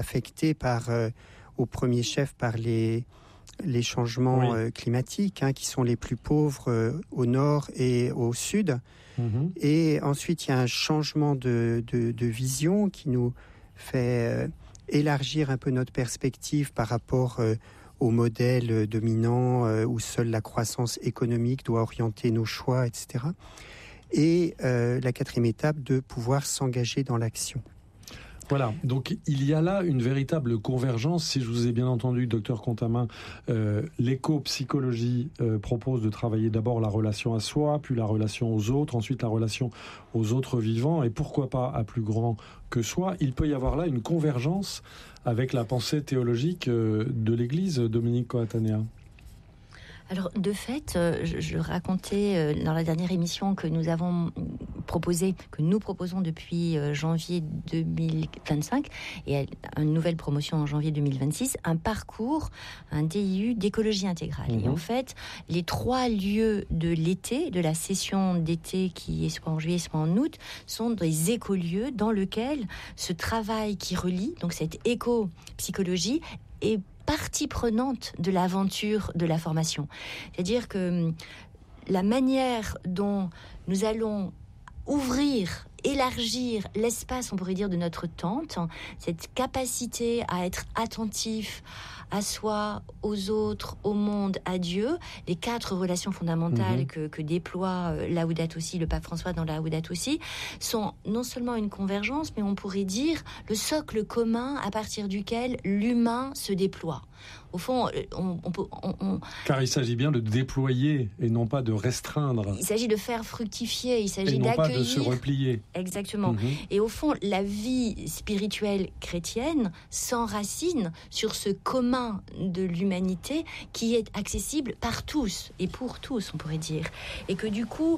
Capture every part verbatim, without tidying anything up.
affectés par, euh, au premier chef par les, les changements oui. euh, climatiques, hein, qui sont les plus pauvres euh, au nord et au sud. Mmh. Et ensuite, il y a un changement de, de, de vision qui nous fait euh, élargir un peu notre perspective par rapport euh, au modèle dominant euh, où seule la croissance économique doit orienter nos choix, et cetera. Et euh, la quatrième étape, de pouvoir s'engager dans l'action. Voilà, donc il y a là une véritable convergence. Si je vous ai bien entendu, docteur Contamin, euh, l'éco-psychologie euh, propose de travailler d'abord la relation à soi, puis la relation aux autres, ensuite la relation aux autres vivants, et pourquoi pas à plus grand que soi. Il peut y avoir là une convergence avec la pensée théologique euh, de l'Église, Dominique Coatanea. Alors, de fait, euh, je, je racontais euh, dans la dernière émission que nous avons proposé, que nous proposons depuis euh, janvier deux mille vingt-cinq et une nouvelle promotion en janvier deux mille vingt-six, un parcours, un D I U d'écologie intégrale. Mmh. Et en fait, les trois lieux de l'été, de la session d'été qui est soit en juillet, soit en août, sont des écolieux dans lesquels ce travail qui relie, donc cette éco-psychologie, est partie prenante de l'aventure de la formation. C'est-à-dire que la manière dont nous allons ouvrir, élargir l'espace, on pourrait dire, de notre tente, cette capacité à être attentif à soi, aux autres, au monde, à Dieu, les quatre relations fondamentales mmh. que, que déploie Laudato Si, le pape François dans Laudato Si, sont non seulement une convergence, mais on pourrait dire le socle commun à partir duquel l'humain se déploie. Au fond, on, on peut... On, on... Car il s'agit bien de déployer et non pas de restreindre. Il s'agit de faire fructifier, il s'agit et non d'accueillir... pas de se replier. Exactement. Mmh. Et au fond, la vie spirituelle chrétienne s'enracine sur ce commun de l'humanité qui est accessible par tous, et pour tous, on pourrait dire. Et que du coup...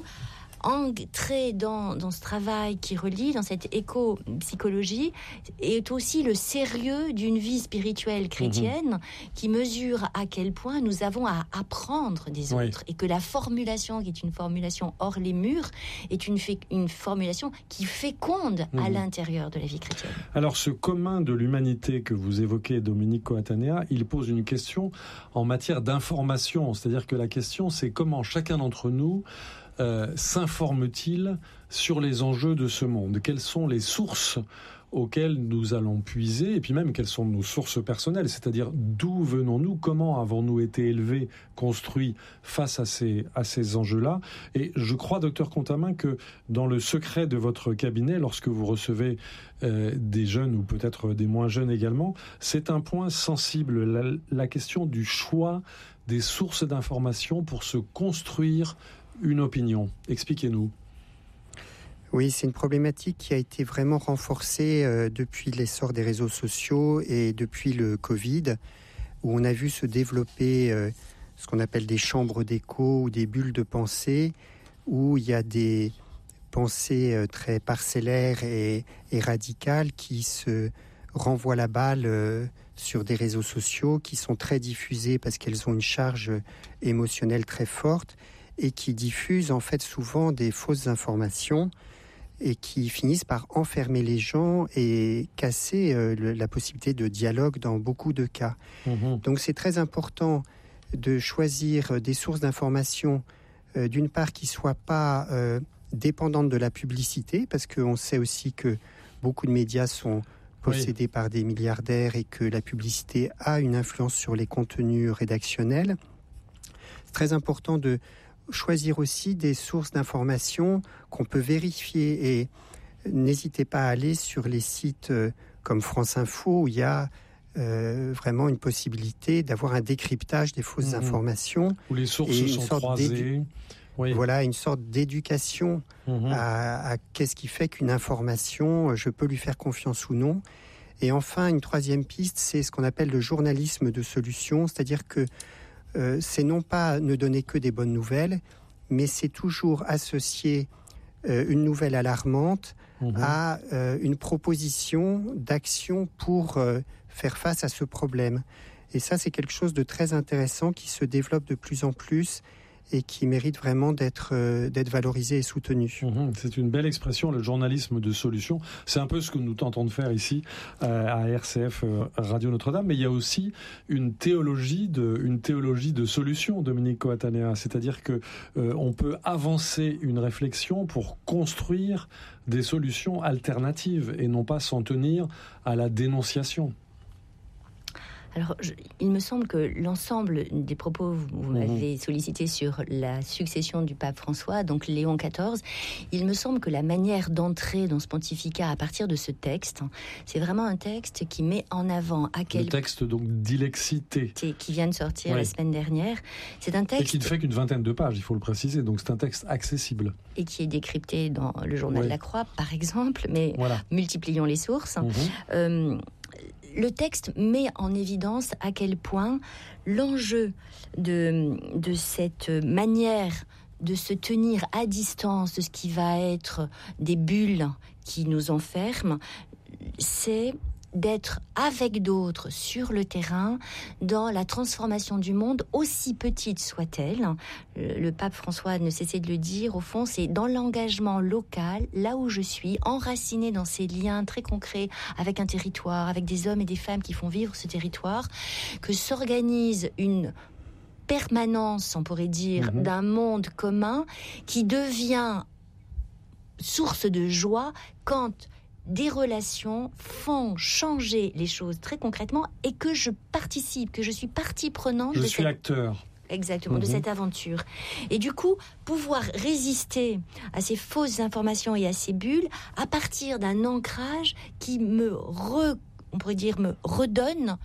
entrer dans, dans ce travail qui relie, dans cette éco-psychologie, est aussi le sérieux d'une vie spirituelle chrétienne mmh. qui mesure à quel point nous avons à apprendre des autres. Oui. Et que la formulation, qui est une formulation hors les murs, est une, une formulation qui féconde mmh. à l'intérieur de la vie chrétienne. Alors, ce commun de l'humanité que vous évoquez, Dominique Coatanea, il pose une question en matière d'information. C'est-à-dire que la question, c'est comment chacun d'entre nous Euh, s'informe-t-il sur les enjeux de ce monde ? Quelles sont les sources auxquelles nous allons puiser ? Et puis même, quelles sont nos sources personnelles ? C'est-à-dire, d'où venons-nous ? Comment avons-nous été élevés, construits face à ces, à ces enjeux-là ? Et je crois, docteur Contamin, que dans le secret de votre cabinet, lorsque vous recevez euh, des jeunes ou peut-être des moins jeunes également, c'est un point sensible, la, la question du choix des sources d'information pour se construire une opinion. Expliquez-nous. Oui, c'est une problématique qui a été vraiment renforcée euh, depuis l'essor des réseaux sociaux et depuis le Covid, où on a vu se développer euh, ce qu'on appelle des chambres d'écho ou des bulles de pensée, où il y a des pensées euh, très parcellaires et, et radicales qui se renvoient la balle euh, sur des réseaux sociaux, qui sont très diffusées parce qu'elles ont une charge émotionnelle très forte, et qui diffusent en fait souvent des fausses informations et qui finissent par enfermer les gens et casser euh, le, la possibilité de dialogue dans beaucoup de cas. Mmh. Donc c'est très important de choisir des sources d'information, euh, d'une part qui ne soient pas euh, dépendantes de la publicité, parce qu'on sait aussi que beaucoup de médias sont possédés oui. par des milliardaires et que la publicité a une influence sur les contenus rédactionnels. C'est très important de choisir aussi des sources d'informations qu'on peut vérifier, et n'hésitez pas à aller sur les sites euh, comme France Info, où il y a euh, vraiment une possibilité d'avoir un décryptage des fausses mmh. informations. Où les sources et sont croisées. Oui. Voilà, une sorte d'éducation mmh. à, à qu'est-ce qui fait qu'une information, je peux lui faire confiance ou non. Et enfin, une troisième piste, c'est ce qu'on appelle le journalisme de solution, c'est-à-dire que Euh, c'est non pas ne donner que des bonnes nouvelles, mais c'est toujours associer euh, une nouvelle alarmante mmh. à euh, une proposition d'action pour euh, faire face à ce problème. Et ça, c'est quelque chose de très intéressant qui se développe de plus en plus et qui méritent vraiment d'être, euh, d'être valorisés et soutenus. Mmh, c'est une belle expression, le journalisme de solution. C'est un peu ce que nous tentons de faire ici euh, à R C F euh, Radio Notre-Dame, mais il y a aussi une théologie de, une théologie de solution, Dominique Coatanea. C'est-à-dire que euh, on peut avancer une réflexion pour construire des solutions alternatives et non pas s'en tenir à la dénonciation. Alors, je, il me semble que l'ensemble des propos, vous, vous m'avez sollicité sur la succession du pape François, donc Léon quatorze, il me semble que la manière d'entrer dans ce pontificat à partir de ce texte, c'est vraiment un texte qui met en avant à quel... Le texte donc d'Ilexité. Qui vient de sortir oui. la semaine dernière. C'est un texte... Et qui ne fait qu'une vingtaine de pages, il faut le préciser, donc c'est un texte accessible. Et qui est décrypté dans le journal oui. La Croix, par exemple, mais voilà. Multiplions les sources. Mmh. Euh, Le texte met en évidence à quel point l'enjeu de, de cette manière de se tenir à distance de ce qui va être des bulles qui nous enferment, c'est d'être avec d'autres sur le terrain dans la transformation du monde, aussi petite soit-elle. Le pape François ne cessait de le dire, au fond, c'est dans l'engagement local, là où je suis, enraciné dans ces liens très concrets avec un territoire, avec des hommes et des femmes qui font vivre ce territoire, que s'organise une permanence, on pourrait dire, mmh. d'un monde commun qui devient source de joie quand des relations font changer les choses très concrètement et que je participe, que je suis partie prenante. Je de suis cette... acteur. Exactement, mmh. de cette aventure. Et du coup, pouvoir résister à ces fausses informations et à ces bulles à partir d'un ancrage qui me, re... on pourrait dire, me redonne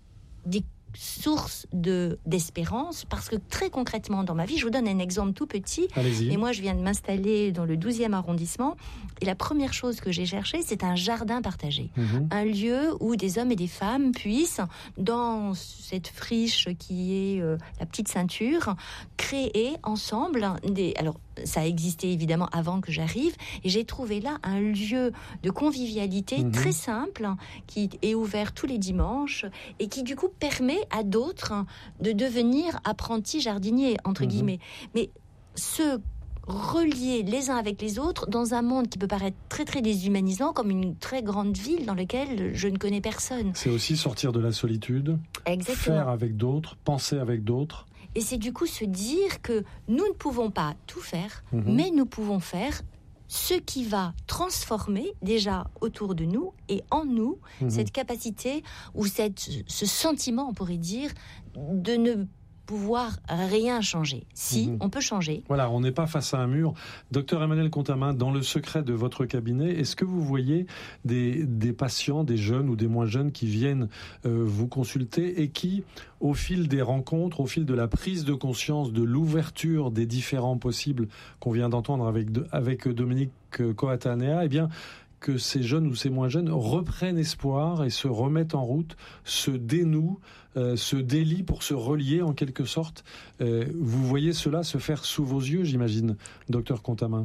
des source de, d'espérance, parce que très concrètement dans ma vie, je vous donne un exemple tout petit. Allez-y. Et moi je viens de m'installer dans le douzième arrondissement et la première chose que j'ai cherchée, c'est un jardin partagé, mmh. un lieu où des hommes et des femmes puissent, dans cette friche qui est euh, la petite ceinture, créer ensemble des... Alors ça existait évidemment avant que j'arrive, et j'ai trouvé là un lieu de convivialité mmh. très simple, qui est ouvert tous les dimanches et qui du coup permet à d'autres de devenir apprentis jardiniers, entre mmh. guillemets. Mais se relier les uns avec les autres dans un monde qui peut paraître très très déshumanisant, comme une très grande ville dans laquelle je ne connais personne. C'est aussi sortir de la solitude, Exactement. Faire avec d'autres, penser avec d'autres. Et c'est du coup se dire que nous ne pouvons pas tout faire, mmh. mais nous pouvons faire ce qui va transformer déjà autour de nous et en nous mmh. cette capacité ou cette, ce sentiment, on pourrait dire, de ne pouvoir rien changer. Si, mmh. on peut changer. Voilà, on n'est pas face à un mur. Docteur Emmanuel Contamin, dans le secret de votre cabinet, est-ce que vous voyez des, des patients, des jeunes ou des moins jeunes qui viennent euh, vous consulter et qui, au fil des rencontres, au fil de la prise de conscience, de l'ouverture des différents possibles qu'on vient d'entendre avec, avec Dominique Coatanea, eh bien, que ces jeunes ou ces moins jeunes reprennent espoir et se remettent en route, se dénouent, euh, se délient pour se relier en quelque sorte. Euh, vous voyez cela se faire sous vos yeux, j'imagine, docteur Contamin.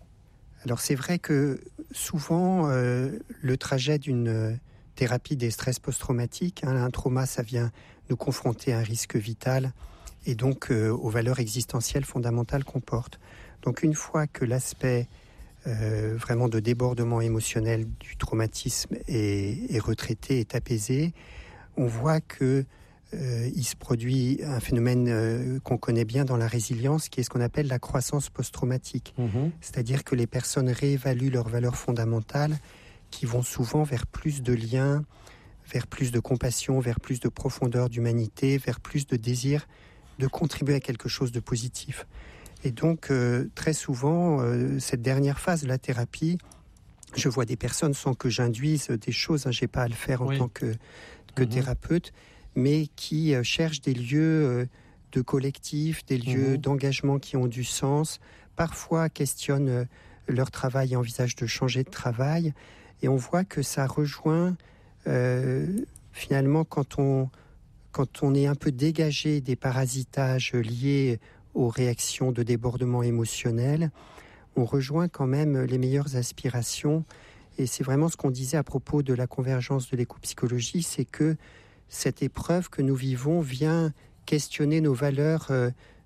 Alors c'est vrai que souvent, euh, le trajet d'une thérapie des stress post-traumatiques, hein, un trauma, ça vient nous confronter à un risque vital et donc euh, aux valeurs existentielles fondamentales qu'on porte. Donc une fois que l'aspect Euh, vraiment de débordement émotionnel du traumatisme est, est retraité, est apaisé, on voit que euh, il se produit un phénomène euh, qu'on connaît bien dans la résilience, qui est ce qu'on appelle la croissance post-traumatique. Mmh. C'est-à-dire que les personnes réévaluent leurs valeurs fondamentales, qui vont souvent vers plus de liens, vers plus de compassion, vers plus de profondeur d'humanité, vers plus de désir de contribuer à quelque chose de positif. Et donc, euh, très souvent, euh, cette dernière phase de la thérapie, je vois des personnes sans que j'induise des choses, hein, je n'ai pas à le faire en oui. tant que, que mmh. thérapeute, mais qui euh, cherchent des lieux euh, de collectif, des lieux mmh. d'engagement qui ont du sens, parfois questionnent euh, leur travail et envisagent de changer de travail. Et on voit que ça rejoint, euh, finalement, quand on, quand on est un peu dégagé des parasitages liés aux réactions de débordement émotionnel, on rejoint quand même les meilleures aspirations. Et c'est vraiment ce qu'on disait à propos de la convergence de l'éco-psychologie, c'est que cette épreuve que nous vivons vient questionner nos valeurs euh,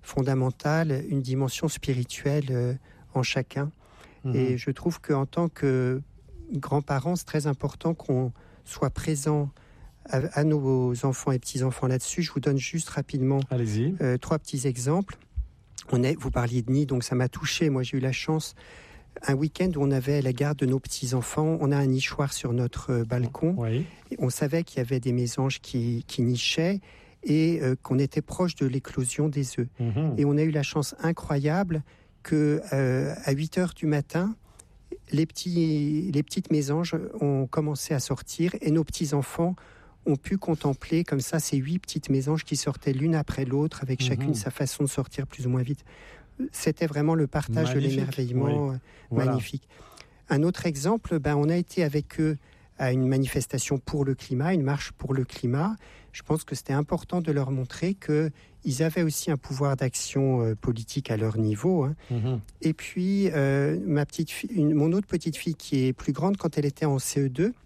fondamentale, une dimension spirituelle euh, en chacun. Mmh. Et je trouve qu'en tant que grands-parents, c'est très important qu'on soit présent à, à nos enfants et petits-enfants là-dessus. Je vous donne juste rapidement euh, trois petits exemples. On est, vous parliez de nid, donc ça m'a touché. Moi, j'ai eu la chance, un week-end où on avait la garde de nos petits-enfants. On a un nichoir sur notre euh, balcon. Oui. On savait qu'il y avait des mésanges qui, qui nichaient et euh, qu'on était proche de l'éclosion des œufs. Mmh. Et on a eu la chance incroyable que euh, à huit heures du matin, les, petits, les petites mésanges ont commencé à sortir et nos petits-enfants ont pu contempler comme ça ces huit petites mésanges qui sortaient l'une après l'autre avec mmh. chacune sa façon de sortir plus ou moins vite. C'était vraiment le partage magnifique. De l'émerveillement oui. voilà. magnifique. Un autre exemple, ben, on a été avec eux à une manifestation pour le climat, une marche pour le climat. Je pense que c'était important de leur montrer qu'ils avaient aussi un pouvoir d'action euh, politique à leur niveau. Hein. Mmh. Et puis, euh, ma petite fille, une, mon autre petite fille qui est plus grande, quand elle était en C E deux,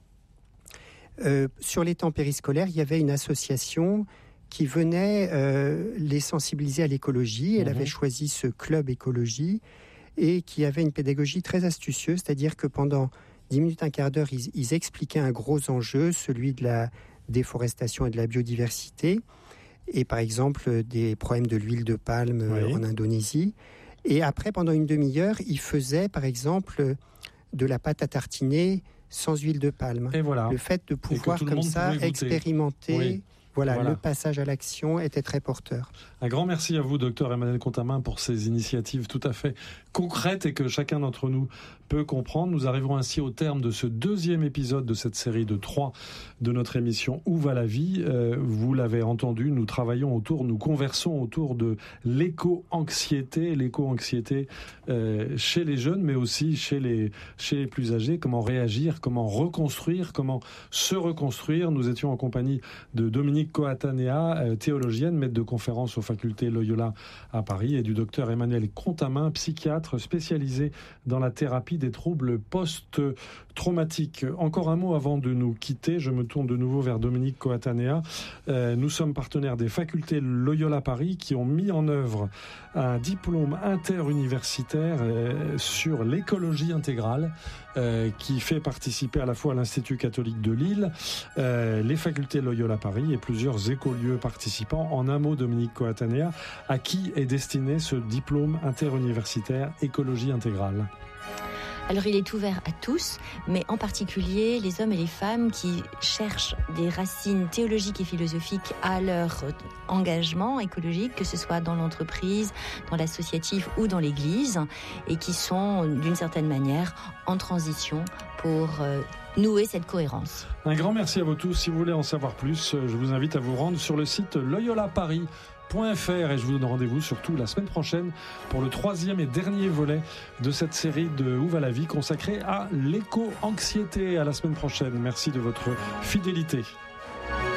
euh, sur les temps périscolaires, il y avait une association qui venait euh, les sensibiliser à l'écologie. Elle mmh. avait choisi ce club écologie et qui avait une pédagogie très astucieuse, c'est-à-dire que pendant dix minutes, un quart d'heure, ils, ils expliquaient un gros enjeu, celui de la déforestation et de la biodiversité, et par exemple des problèmes de l'huile de palme oui. en Indonésie. Et après, pendant une demi-heure, ils faisaient par exemple de la pâte à tartiner sans huile de palme. Et voilà. Le fait de pouvoir comme ça expérimenter... Oui. Voilà, voilà, le passage à l'action était très porteur. Un grand merci à vous, docteur Emmanuel Contamin, pour ces initiatives tout à fait concrètes et que chacun d'entre nous peut comprendre. Nous arriverons ainsi au terme de ce deuxième épisode de cette série de trois de notre émission Où va la vie ? euh, Vous l'avez entendu, nous travaillons autour, nous conversons autour de l'éco-anxiété, l'éco-anxiété euh, chez les jeunes, mais aussi chez les, chez les plus âgés. Comment réagir, comment reconstruire, comment se reconstruire. Nous étions en compagnie de Dominique Coatanea, théologienne, maître de conférence aux facultés Loyola à Paris, et du docteur Emmanuel Contamin, psychiatre spécialisé dans la thérapie des troubles post-traumatiques. Encore un mot avant de nous quitter, je me tourne de nouveau vers Dominique Coatanea. Euh, nous sommes partenaires des facultés Loyola Paris qui ont mis en œuvre un diplôme interuniversitaire euh, sur l'écologie intégrale euh, qui fait participer à la fois l'Institut catholique de Lille, euh, les facultés Loyola Paris et plusieurs écolieux participants. En un mot, Dominique Coatanea, à qui est destiné ce diplôme interuniversitaire écologie intégrale ? Alors il est ouvert à tous, mais en particulier les hommes et les femmes qui cherchent des racines théologiques et philosophiques à leur engagement écologique, que ce soit dans l'entreprise, dans l'associatif ou dans l'église, et qui sont d'une certaine manière en transition pour euh, nouer cette cohérence. Un grand merci à vous tous. Si vous voulez en savoir plus, je vous invite à vous rendre sur le site Loyola Paris. .fr et je vous donne rendez-vous surtout la semaine prochaine pour le troisième et dernier volet de cette série de Où va la vie consacrée à l'éco-anxiété. À la semaine prochaine. Merci de votre fidélité.